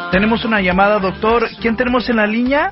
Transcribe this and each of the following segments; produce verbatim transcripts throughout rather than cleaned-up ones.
Tenemos una llamada, doctor. ¿Quién tenemos en la línea?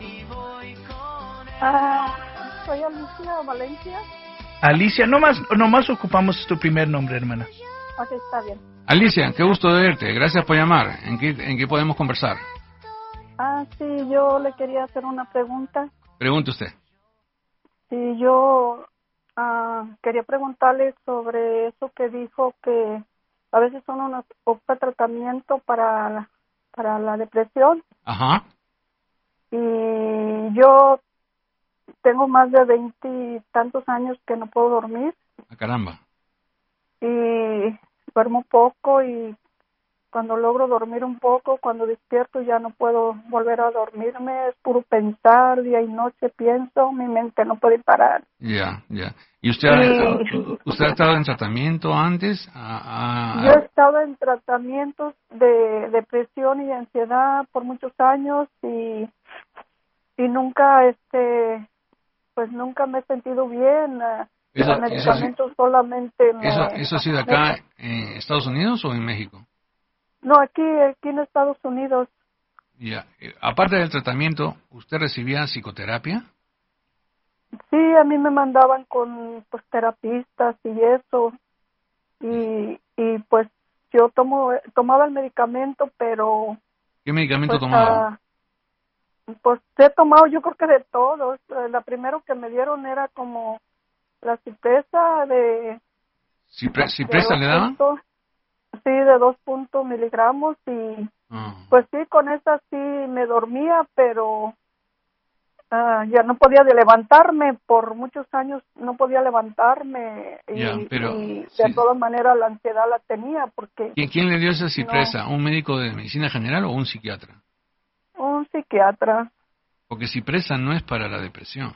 Ah, soy Alicia Valencia. Alicia, nomás, nomás ocupamos tu primer nombre, hermana. Ok, está bien. Alicia, qué gusto de verte. Gracias por llamar. ¿En qué, en qué podemos conversar? Ah, sí, yo le quería hacer una pregunta. Pregunte usted. Sí, yo ah, quería preguntarle sobre eso que dijo que a veces son unos ocupa tratamiento para la, para la depresión. Ajá. Y yo tengo más de veinte tantos años que no puedo dormir. Ah, caramba. Y duermo poco y cuando logro dormir un poco, cuando despierto ya no puedo volver a dormirme, es puro pensar, día y noche pienso, mi mente no puede parar. Ya, ya. ¿Y usted, ha, Y usted ha estado en tratamiento antes? A, a, yo he estado en tratamientos de depresión y ansiedad por muchos años y y nunca, este, pues nunca me he sentido bien. Eso, Los medicamentos eso, solamente me... ¿Eso, eso ha sido acá en Estados Unidos o en México? No, aquí, aquí en Estados Unidos. Ya. Aparte del tratamiento, ¿usted recibía psicoterapia? Sí, a mí me mandaban con pues terapistas y eso. Y, y pues yo tomo tomaba el medicamento, pero... ¿Qué medicamento pues, tomaba? Uh, pues he tomado yo creo que de todos. La primero que me dieron era como la cipresa de... ¿Cipre, ¿Cipresa le daban? Puntos, sí, de dos puntos miligramos y Oh. pues sí, con esa sí me dormía, pero uh, ya no podía de levantarme, por muchos años no podía levantarme y, ya, pero, y de sí. todas maneras la ansiedad la tenía porque... ¿Quién, quién le dio esa cipresa? No. ¿Un médico de medicina general o un psiquiatra? Un psiquiatra. Porque cipresa no es para la depresión.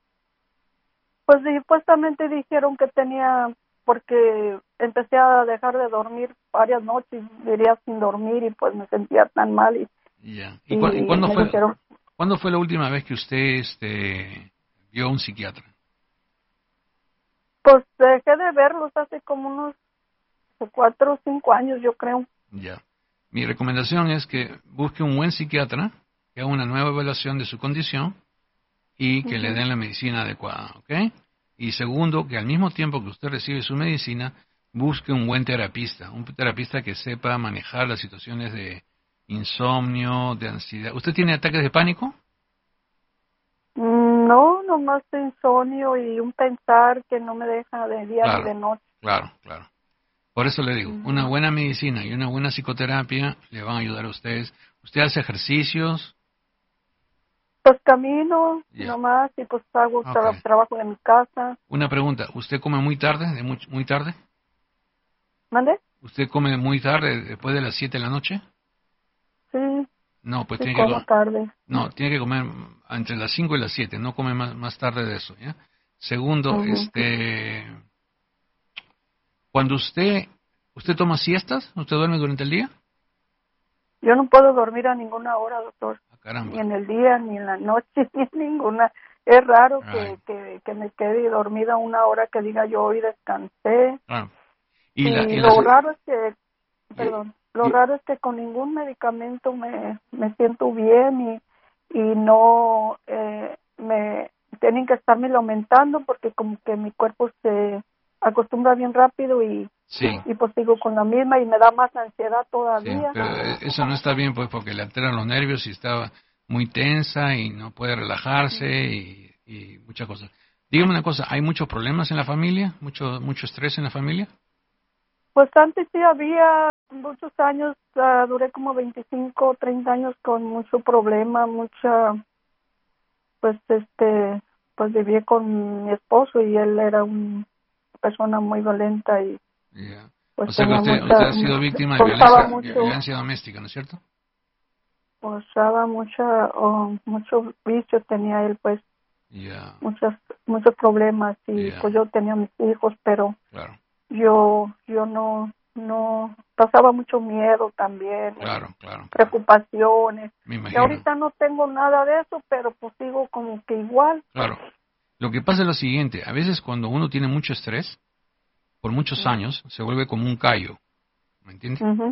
Pues supuestamente dijeron que tenía, porque empecé a dejar de dormir varias noches, diría sin dormir y pues me sentía tan mal. Y, ya. ¿Y, cu- y, ¿y cuándo, fue, dijeron, ¿cuándo fue la última vez que usted este, vio a un psiquiatra? Pues dejé de verlos hace como unos cuatro o cinco años, yo creo. Ya. Mi recomendación es que busque un buen psiquiatra, que haga una nueva evaluación de su condición y que uh-huh. le den la medicina adecuada, ¿ok? Y segundo, que al mismo tiempo que usted recibe su medicina, busque un buen terapista, un terapista que sepa manejar las situaciones de insomnio, de ansiedad. ¿Usted tiene ataques de pánico? No, nomás de insomnio y un pensar que no me deja de día claro, ni de noche. Claro, claro. Por eso le digo, uh-huh. una buena medicina y una buena psicoterapia le van a ayudar a ustedes. ¿Usted hace ejercicios? Pues camino, yeah. nomás, y pues hago okay. tra- trabajo de mi casa. Una pregunta, ¿usted come muy tarde, de muy, muy tarde? ¿Mande? ¿Usted come muy tarde, después de las siete de la noche? Sí. No, pues sí tiene como que tarde. No, tiene que comer entre las cinco y las siete, no come más, más tarde de eso, ¿ya? Segundo, uh-huh. este... Cuando usted... ¿Usted toma siestas? ¿Usted duerme durante el día? Yo no puedo dormir a ninguna hora, doctor. Ah, caramba. Ni en el día, ni en la noche, ni en ninguna. Es raro que, que, que me quede dormida una hora que diga yo hoy descansé. Ah. Y, y, la, y lo la... raro es que, perdón, y, lo y... raro es que con ningún medicamento me, me siento bien y, y no eh, me tienen que estarme aumentando porque como que mi cuerpo se acostumbra bien rápido y sí. y pues sigo con la misma y me da más ansiedad todavía. Sí, pero eso no está bien pues porque le alteran los nervios y está muy tensa y no puede relajarse y, y muchas cosas. Dígame una cosa, ¿hay muchos problemas en la familia? ¿Mucho mucho estrés en la familia? Pues antes sí había muchos años, uh, duré como veinticinco, treinta años con mucho problema, mucha, pues este, pues viví con mi esposo y él era una persona muy violenta y yeah. pues o sea que usted, mucha, usted ha sido víctima de violencia, mucho, violencia doméstica, ¿no es cierto? Usaba mucha, oh, mucho vicio tenía él, pues yeah. muchos muchos problemas y yeah. pues yo tenía mis hijos, pero claro. yo yo no no pasaba mucho miedo también, claro, claro, preocupaciones. Me y ahorita no tengo nada de eso, pero pues sigo como que igual. Claro. Lo que pasa es lo siguiente, a veces cuando uno tiene mucho estrés, por muchos uh-huh. años, se vuelve como un callo, ¿me entiendes? Uh-huh.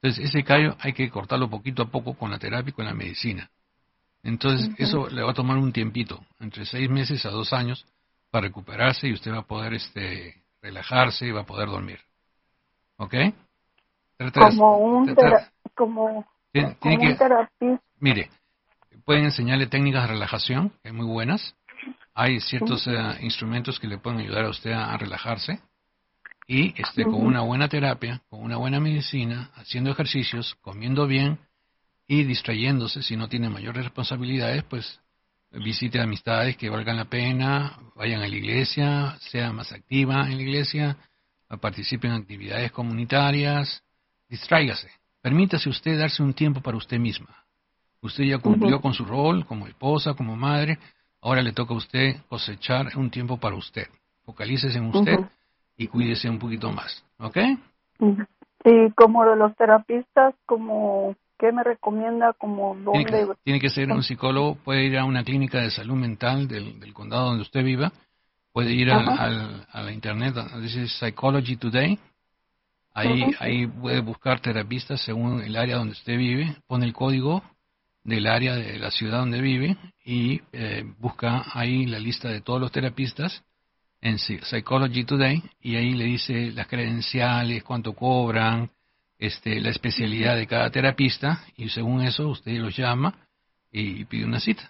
Entonces, ese callo hay que cortarlo poquito a poco con la terapia y con la medicina. Entonces, uh-huh. eso le va a tomar un tiempito, entre seis meses a dos años, para recuperarse y usted va a poder este, relajarse y va a poder dormir. ¿Ok? Como un, tera- como, tiene, como tiene un que, terapista. Mire, pueden enseñarle técnicas de relajación, que es muy buenas. Hay ciertos uh, instrumentos que le pueden ayudar a usted a, a relajarse. Y este, uh-huh. con una buena terapia, con una buena medicina, haciendo ejercicios, comiendo bien y distrayéndose, si no tiene mayores responsabilidades, pues visite amistades que valgan la pena, vayan a la iglesia, sea más activa en la iglesia, participe en actividades comunitarias, distráigase. Permítase usted darse un tiempo para usted misma. Usted ya cumplió uh-huh. con su rol como esposa, como madre, ahora le toca a usted cosechar un tiempo para usted. Focalícese en usted uh-huh. y cuídese un poquito más, ¿ok? Uh-huh. Y como de los terapistas, como ¿qué me recomienda? Como dónde... Tiene que, tiene que ser un psicólogo, puede ir a una clínica de salud mental del, del condado donde usted viva, puede ir al, al, a la internet, dice Psychology Today, ahí, uh-huh. ahí puede buscar terapistas según el área donde usted vive, pone el código del área de la ciudad donde vive y eh, busca ahí la lista de todos los terapistas en Psychology Today y ahí le dice las credenciales, cuánto cobran, este, la especialidad de cada terapista y según eso usted los llama y pide una cita.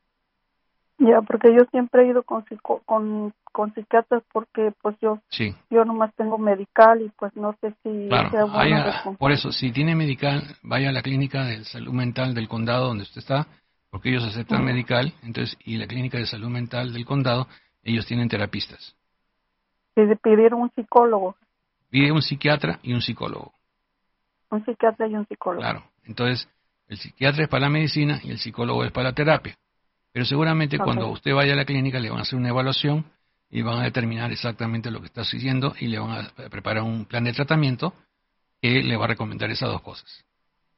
Ya, porque yo siempre he ido con psico, con, con psiquiatras porque pues yo sí. yo nomás tengo medical y pues no sé si claro, sea bueno. Vaya, por eso, si tiene medical, vaya a la clínica de salud mental del condado donde usted está, porque ellos aceptan uh-huh. medical, entonces y la clínica de salud mental del condado, ellos tienen terapistas. Y de pedir un psicólogo. Pide un psiquiatra y un psicólogo. Un psiquiatra y un psicólogo. Claro, entonces el psiquiatra es para la medicina y el psicólogo es para la terapia. Pero seguramente okay. cuando usted vaya a la clínica le van a hacer una evaluación y van a determinar exactamente lo que está sucediendo y le van a preparar un plan de tratamiento que le va a recomendar esas dos cosas.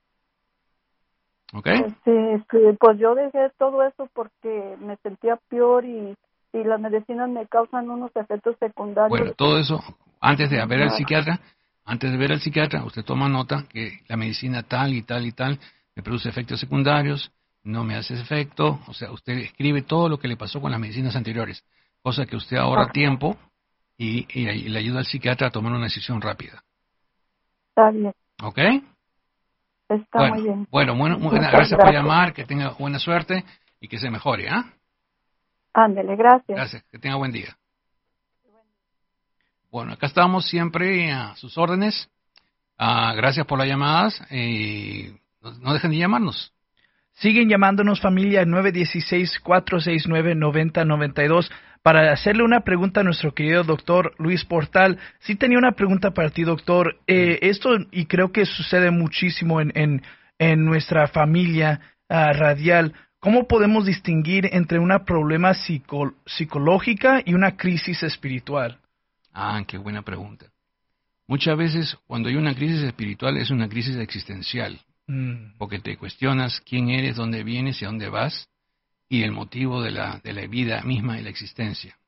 ¿Ok? Sí, sí, pues yo dejé todo eso porque me sentía peor y, y las medicinas me causan unos efectos secundarios. Bueno, todo eso, antes de ver al psiquiatra, antes de ver al psiquiatra, usted toma nota que la medicina tal y tal y tal me produce efectos secundarios, no me hace efecto, o sea, usted escribe todo lo que le pasó con las medicinas anteriores, cosa que usted ahorra okay. tiempo y, y, y le ayuda al psiquiatra a tomar una decisión rápida. Está bien. ¿Ok? Está bueno, muy bien. Bueno, bueno muy, gracias, gracias por llamar, que tenga buena suerte y que se mejore, ¿ah? ¿eh? Ándele, gracias. Gracias, que tenga buen día. Bueno, acá estamos siempre a sus órdenes. Uh, gracias por las llamadas y no, no dejen de llamarnos. Siguen llamándonos, familia, nueve uno seis, cuatro seis nueve, nueve cero nueve dos para hacerle una pregunta a nuestro querido doctor Luis Portal. Sí tenía una pregunta para ti, doctor. Eh, esto, y creo que sucede muchísimo en, en, en nuestra familia uh, radial. ¿Cómo podemos distinguir entre un problema psico, psicológica y una crisis espiritual? Ah, qué buena pregunta. Muchas veces cuando hay una crisis espiritual es una crisis existencial. Porque te cuestionas quién eres, dónde vienes y a dónde vas, y el motivo de la, de la vida misma y la existencia.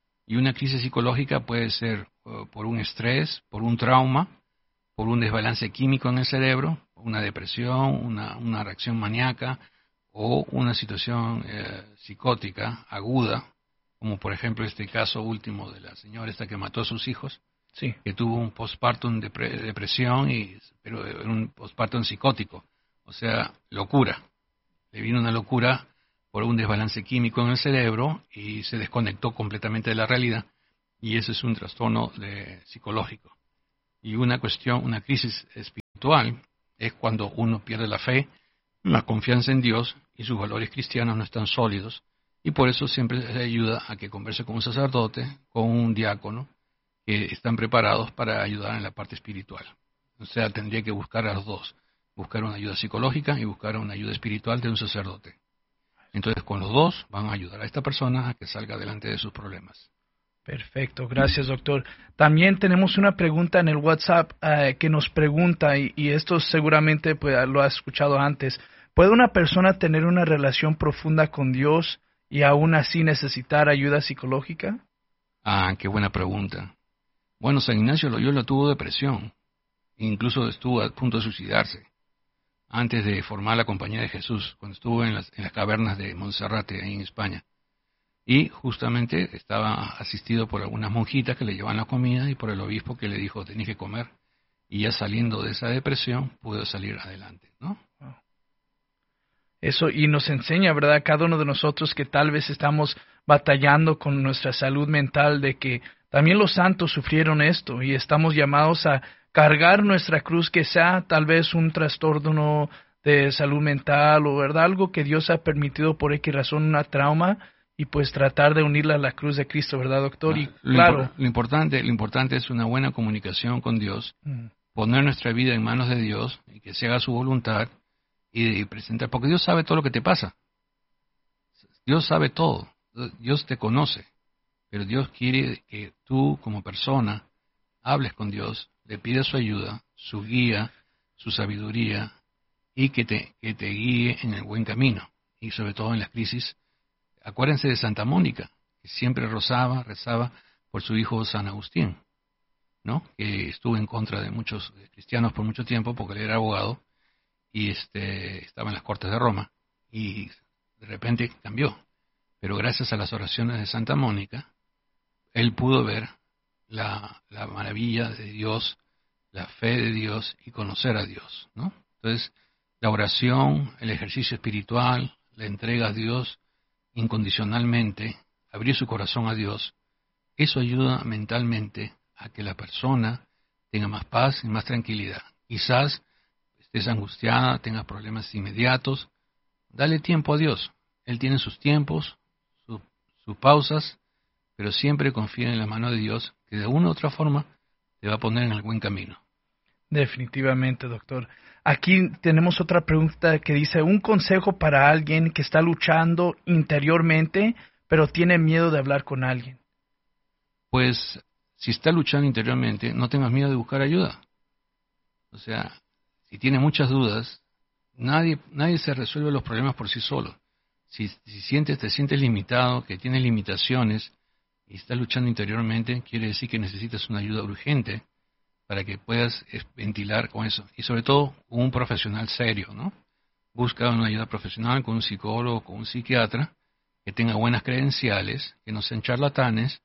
Y una crisis psicológica puede ser uh, por un estrés, por un trauma, por un desbalance químico en el cerebro, una depresión, una, una reacción maníaca, o una situación eh, psicótica aguda, como por ejemplo este caso último de la señora esta que mató a sus hijos, sí. que tuvo un postpartum de depresión, y, pero un postpartum psicótico, o sea, locura. Le vino una locura por un desbalance químico en el cerebro y se desconectó completamente de la realidad, y eso es un trastorno de, psicológico. Y una cuestión, una crisis espiritual, es cuando uno pierde la fe, la confianza en Dios y sus valores cristianos no están sólidos, y por eso siempre se ayuda a que converse con un sacerdote, con un diácono, que están preparados para ayudar en la parte espiritual. O sea, tendría que buscar a los dos, buscar una ayuda psicológica y buscar una ayuda espiritual de un sacerdote. Entonces, con los dos van a ayudar a esta persona a que salga adelante de sus problemas. Perfecto, gracias, doctor. También tenemos una pregunta en el WhatsApp uh, que nos pregunta, y, y esto seguramente pues, lo has escuchado antes, ¿puede una persona tener una relación profunda con Dios y aún así necesitar ayuda psicológica? Ah, qué buena pregunta. Bueno, San Ignacio Loyola tuvo depresión Incluso estuvo a punto de suicidarse antes de formar la Compañía de Jesús, cuando estuvo en las, en las cavernas de Monserrate, ahí en España. Y justamente estaba asistido por algunas monjitas que le llevaban la comida y por el obispo que le dijo, tenés que comer. Y ya saliendo de esa depresión, pudo salir adelante, ¿no? Eso, y nos enseña, ¿verdad?, cada uno de nosotros que tal vez estamos batallando con nuestra salud mental, de que también los santos sufrieron esto y estamos llamados a cargar nuestra cruz, que sea tal vez un trastorno de salud mental o, ¿verdad?, algo que Dios ha permitido por X razón, una trauma, y pues tratar de unirla a la cruz de Cristo, ¿verdad, doctor? Y lo claro. Impor- lo, importante, lo importante es una buena comunicación con Dios, mm. poner nuestra vida en manos de Dios y que se haga su voluntad y, y presentar, porque Dios sabe todo lo que te pasa. Dios sabe todo, Dios te conoce, pero Dios quiere que tú como persona hables con Dios, le pidas su ayuda, su guía, su sabiduría y que te, que te guíe en el buen camino y sobre todo en las crisis. Acuérdense de Santa Mónica, que siempre rezaba, rezaba por su hijo San Agustín, ¿no? Que estuvo en contra de muchos cristianos por mucho tiempo porque él era abogado y este estaba en las Cortes de Roma y de repente cambió. Pero gracias a las oraciones de Santa Mónica, él pudo ver la, la maravilla de Dios, la fe de Dios y conocer a Dios, ¿no? Entonces, la oración, el ejercicio espiritual, la entrega a Dios incondicionalmente, abrir su corazón a Dios, eso ayuda mentalmente a que la persona tenga más paz y más tranquilidad. Quizás estés angustiada, tengas problemas inmediatos, dale tiempo a Dios. Él tiene sus tiempos, su, sus pausas, pero siempre confía en la mano de Dios, que de una u otra forma te va a poner en el buen camino. Definitivamente, doctor. Aquí tenemos otra pregunta que dice, un consejo para alguien que está luchando interiormente, pero tiene miedo de hablar con alguien. Pues, si está luchando interiormente, no tengas miedo de buscar ayuda. O sea, si tiene muchas dudas, nadie, nadie se resuelve los problemas por sí solo. Si, si sientes, te sientes limitado, que tienes limitaciones y estás luchando interiormente, quiere decir que necesitas una ayuda urgente para que puedas ventilar con eso. Y sobre todo, con un profesional serio, ¿no? Busca una ayuda profesional con un psicólogo, con un psiquiatra, que tenga buenas credenciales, que no sean charlatanes.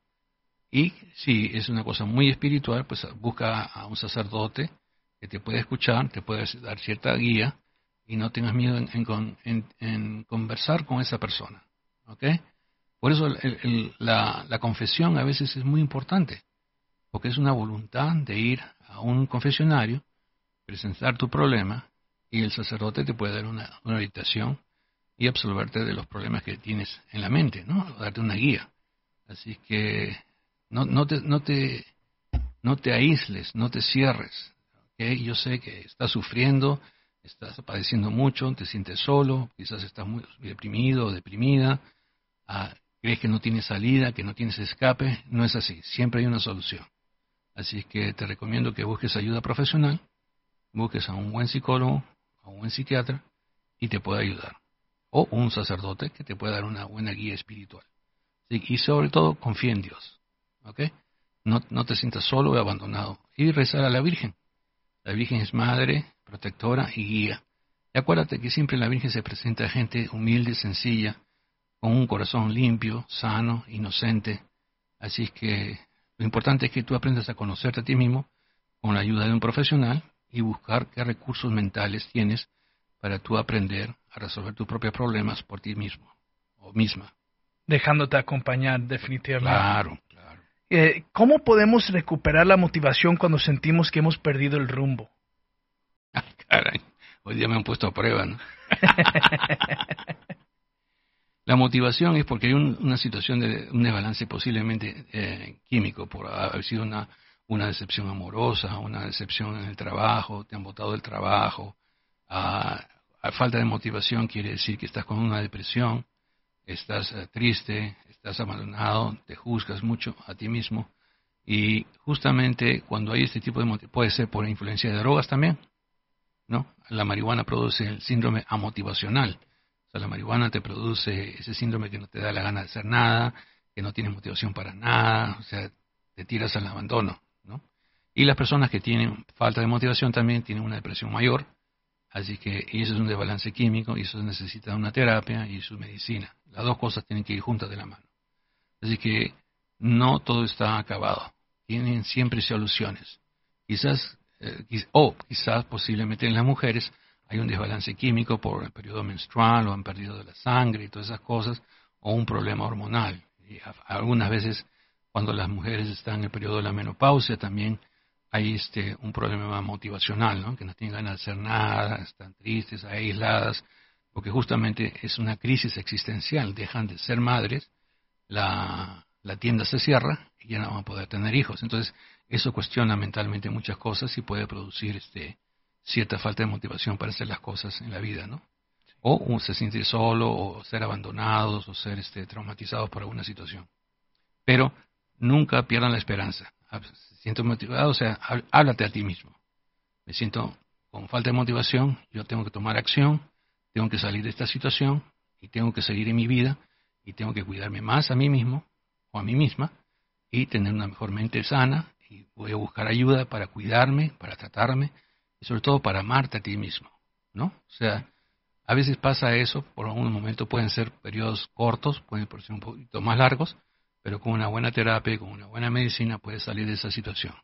Y si es una cosa muy espiritual, pues busca a un sacerdote que te pueda escuchar, te pueda dar cierta guía y no tengas miedo en, en, en, en conversar con esa persona. ¿Ok? Por eso el, el, la, la confesión a veces es muy importante, porque es una voluntad de ir a un confesionario, presentar tu problema y el sacerdote te puede dar una, una orientación y absolverte de los problemas que tienes en la mente, ¿no? Darte una guía. Así que no, no, te, no, te, no te aísles, no te cierres. ¿Okay? Yo sé que estás sufriendo, estás padeciendo mucho, te sientes solo, quizás estás muy deprimido o deprimida, ah, crees que no tienes salida, que no tienes escape. No es así, siempre hay una solución. Así que te recomiendo que busques ayuda profesional, busques a un buen psicólogo, a un buen psiquiatra y te pueda ayudar. O un sacerdote que te pueda dar una buena guía espiritual. Y sobre todo, confía en Dios. ¿Ok? No, no te sientas solo o abandonado. Y rezar a la Virgen. La Virgen es madre, protectora y guía. Y acuérdate que siempre la Virgen se presenta a gente humilde, sencilla, con un corazón limpio, sano, inocente. Así que lo importante es que tú aprendas a conocerte a ti mismo con la ayuda de un profesional y buscar qué recursos mentales tienes para tú aprender a resolver tus propios problemas por ti mismo o misma. Dejándote acompañar, definitivamente. Claro, claro. Eh, ¿Cómo podemos recuperar la motivación cuando sentimos que hemos perdido el rumbo? Ay, caray, hoy día me han puesto a prueba, ¿no? La motivación es porque hay un, una situación de un desbalance posiblemente eh, químico, por haber sido una, una decepción amorosa, una decepción en el trabajo, te han botado del trabajo. A, a falta de motivación quiere decir que estás con una depresión, estás uh, triste, estás abandonado, te juzgas mucho a ti mismo. Y justamente cuando hay este tipo de motivación, puede ser por influencia de drogas también, ¿no? La marihuana produce el síndrome amotivacional. O sea, la marihuana te produce ese síndrome que no te da la gana de hacer nada, que no tienes motivación para nada, o sea, te tiras al abandono, ¿no? Y las personas que tienen falta de motivación también tienen una depresión mayor. Así que y eso es un desbalance químico y eso necesita una terapia y su medicina. Las dos cosas tienen que ir juntas de la mano. Así que no todo está acabado. Tienen siempre soluciones. Quizás, eh, quiz- o quizás posiblemente en las mujeres hay un desbalance químico por el periodo menstrual o han perdido de la sangre y todas esas cosas, o un problema hormonal. Y a- algunas veces cuando las mujeres están en el periodo de la menopausia también hay este un problema motivacional, ¿no? Que no tienen ganas de hacer nada, están tristes, aisladas, porque justamente es una crisis existencial. Dejan de ser madres, la, la tienda se cierra y ya no van a poder tener hijos. Entonces, eso cuestiona mentalmente muchas cosas y puede producir este cierta falta de motivación para hacer las cosas en la vida, ¿no? O un- se siente solo, o ser abandonados, o ser este, traumatizados por alguna situación. Pero nunca pierdan la esperanza. Ah, pues, se siento motivado, o sea, há- háblate a ti mismo. Me siento con falta de motivación, yo tengo que tomar acción, tengo que salir de esta situación y tengo que seguir en mi vida y tengo que cuidarme más a mí mismo o a mí misma y tener una mejor mente sana y voy a buscar ayuda para cuidarme, para tratarme y sobre todo para amarte a ti mismo, ¿no? O sea, a veces pasa eso, por algún momento pueden ser periodos cortos, pueden ser un poquito más largos, pero con una buena terapia y con una buena medicina puedes salir de esa situación.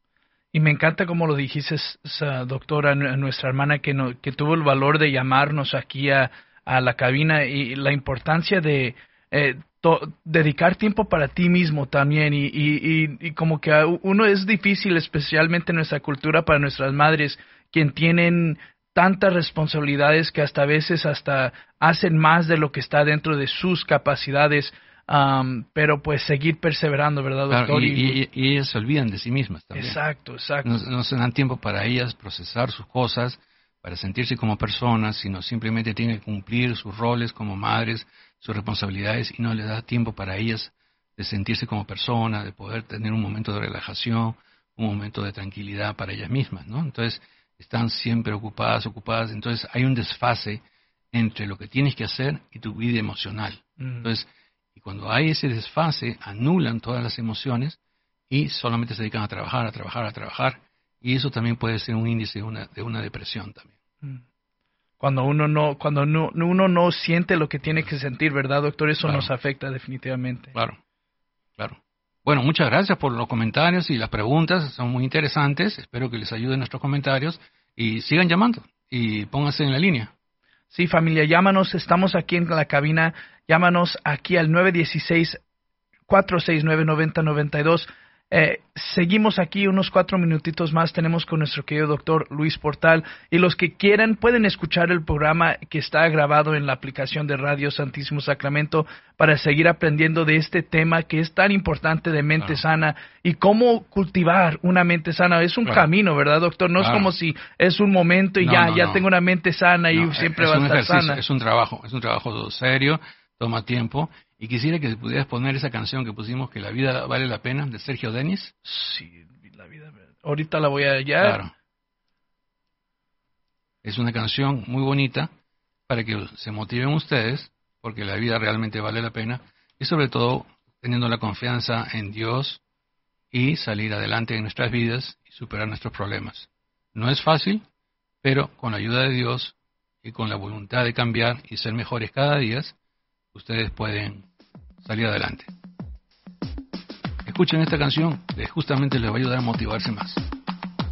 Y me encanta como lo dijiste, esa doctora, nu- nuestra hermana que, no, que tuvo el valor de llamarnos aquí a, a la cabina y la importancia de eh, to- dedicar tiempo para ti mismo también. Y, y, y, y como que a uno es difícil, especialmente en nuestra cultura, para nuestras madres, quien tienen tantas responsabilidades que hasta a veces hasta hacen más de lo que está dentro de sus capacidades. Am, pero pues seguir perseverando, ¿verdad, Claro, doctor? y, y- y ellas se olvidan de sí mismas también. Exacto, exacto. No, no se dan tiempo para ellas procesar sus cosas, para sentirse como personas, sino simplemente tienen que cumplir sus roles como madres, sus responsabilidades, y no les da tiempo para ellas de sentirse como personas, de poder tener un momento de relajación, un momento de tranquilidad para ellas mismas, ¿no? Entonces, están siempre ocupadas, ocupadas, entonces hay un desfase entre lo que tienes que hacer y tu vida emocional. Mm. Entonces, y cuando hay ese desfase, anulan todas las emociones y solamente se dedican a trabajar, a trabajar, a trabajar, y eso también puede ser un índice de una, de una depresión también. Mm. Cuando uno no, cuando no, uno no siente lo que tiene que sentir, ¿verdad, doctor? Eso Claro. nos afecta definitivamente. Claro, claro. Bueno, muchas gracias por los comentarios y las preguntas, son muy interesantes, espero que les ayuden nuestros comentarios, y sigan llamando, y pónganse en la línea. Sí, familia, llámanos, estamos aquí en la cabina, llámanos aquí al nueve uno seis, cuatro seis nueve, nueve cero nueve dos. Eh, seguimos aquí unos cuatro minutitos más, tenemos con nuestro querido doctor Luis Portal, y los que quieran pueden escuchar el programa que está grabado en la aplicación de Radio Santísimo Sacramento para seguir aprendiendo de este tema que es tan importante de mente Claro. sana y cómo cultivar una mente sana. Es un Claro. camino, ¿verdad, doctor? No Claro. es como si es un momento y No, ya, no, ya no. tengo una mente sana y No, siempre es va a un estar ejercicio, sana. es un trabajo, es un trabajo serio, toma tiempo, y quisiera que pudieras poner esa canción que pusimos, que la vida vale la pena, de Sergio Denis. Sí, la vida. Ahorita la voy a hallar. Claro. Es una canción muy bonita para que se motiven ustedes, porque la vida realmente vale la pena, y sobre todo teniendo la confianza en Dios y salir adelante en nuestras vidas y superar nuestros problemas. No es fácil, pero con la ayuda de Dios y con la voluntad de cambiar y ser mejores cada día, ustedes pueden salir adelante. Escuchen esta canción, que justamente les va a ayudar a motivarse más.